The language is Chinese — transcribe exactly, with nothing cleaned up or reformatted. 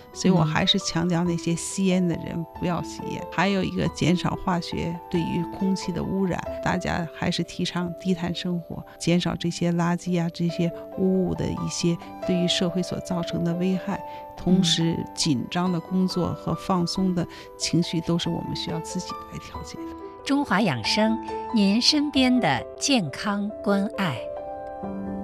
所以我还是强调那些吸烟的人不要吸烟。还有一个减少化学对于空气的污染，大家还是提倡低碳生活，减少这些垃圾啊这些污物的一些对于社会所造成的危害。同时紧张的工作和放松的情绪都是我们需要自己来调节的。 中华养生，您身边的健康关爱。